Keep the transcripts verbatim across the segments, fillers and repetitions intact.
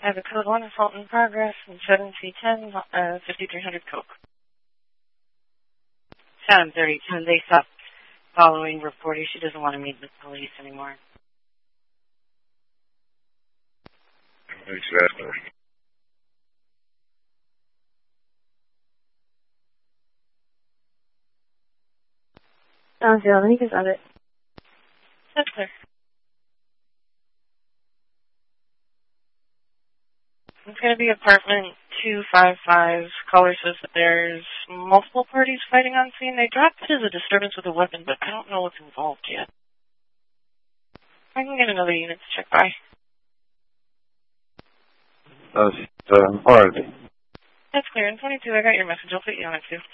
I have a code one assault in progress and seven C ten, uh, fifty-three hundred Coke. seven thirty, ten, they stopped following reporting. She doesn't want to meet with police anymore. Exactly. Sounds good. Let me just add it. That's clear. It's going to be apartment two five five. Caller says that there's multiple parties fighting on scene. They dropped it as a disturbance with a weapon, but I don't know what's involved yet. I can get another unit to check by. That's, uh, alright. That's clear. In twenty-two, I got your message. I'll put you on it, too.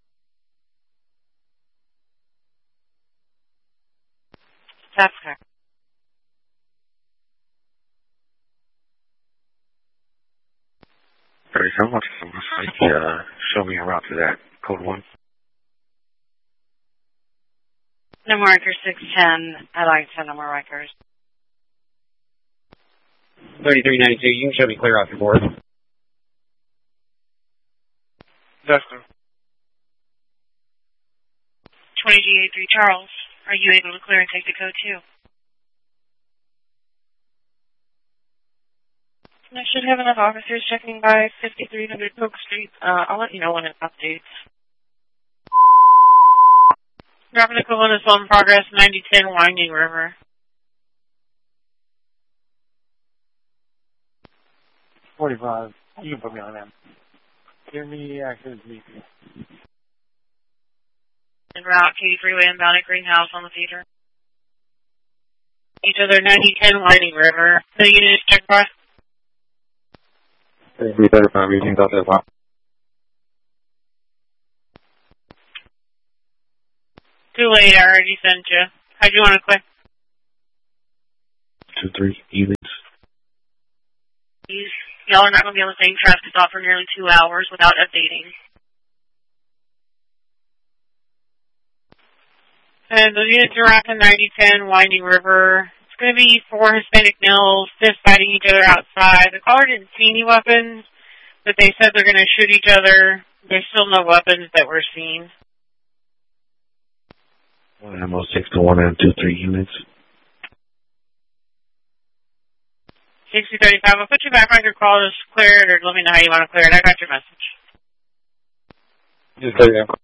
That's clear. Very so much. Uh, show me a route to that. Code one. Number Riker six ten. I'd like to number Rikers. thirty-three ninety-two, you can show me clear off your board. That's clear. twenty G eighty-three Charles, are you able to clear and take the code two? I should have enough officers checking by fifty-three hundred Coke Street. Uh, I'll let you know when it updates. Dropping a code one assault in progress, ninety ten Winding River. forty-five. You can put me on them. Give me access V P. En route, Katy Freeway inbound at Greenhouse on the feeder. Each other, ninety ten Winding River. The unit is checked by. three thirty-five, reading out that one. Too late, I already sent you. How'd you want to quit? Two, three, units. These, y'all are not going to be able to stay in traffic stop for nearly two hours without updating. And the units are at the ninety ten Winding River. It's going to be four Hispanic males fist fighting each other outside. The caller didn't see any weapons, but they said they're going to shoot each other. There's still no weapons that we're seeing. One ammo six to one and two, three units. sixty thirty-five, I'll put you back on your call. Just clear it, or let me know how you want to clear it. I got your message. Just clear it.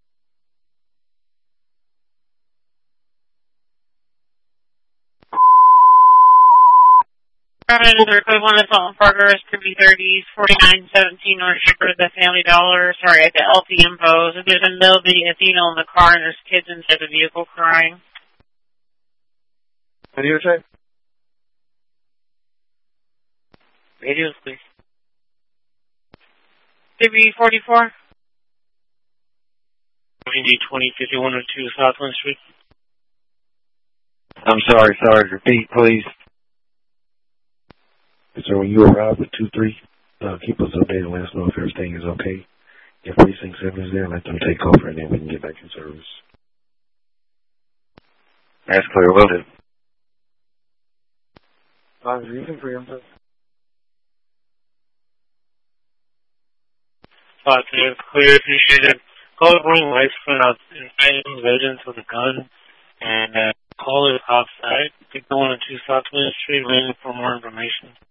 Another code one assault in progress, Kirby thirties, forty-nine seventeen North Shepherd, the Family Dollar, sorry, at the L P Impos. There's a male being a female in the car, and there's kids inside the vehicle crying. What do you say? Radios, please. Kirby forty-four. Indy twenty fifty-one oh two Southland Street. I'm sorry, sorry. Repeat, please. So when you arrive at two three, uh, keep us updated and let us know if everything is okay. If Precinct seven is there, let them take over and then we can get back in service. That's clear, will do. As you can preempt. Five minutes clear, appreciate it. Call bring lights from out inviting residents with a gun and uh, call it outside. Take the one or two South Main Street waiting for more information.